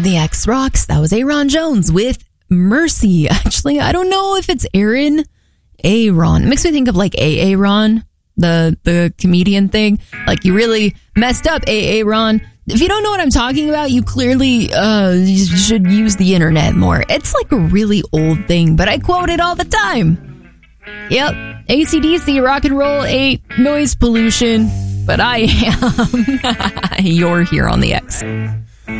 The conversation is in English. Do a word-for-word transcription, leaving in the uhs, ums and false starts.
the X Rocks. That was Aaron Jones with Mercy. Actually, I don't know if it's Aaron Aaron. It makes me think of like Aaron, the the comedian thing. Like you really messed up, Aaron. If you don't know what I'm talking about, you clearly uh, you should use the internet more. It's like a really old thing, but I quote it all the time. Yep, A C D C, rock and roll ain't noise pollution, but I am. You're here on the X.